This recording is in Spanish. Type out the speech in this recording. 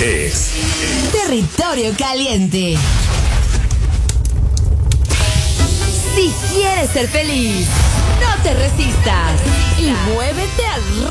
es Territorio Caliente. Si quieres ser feliz, no te resistas y muévete al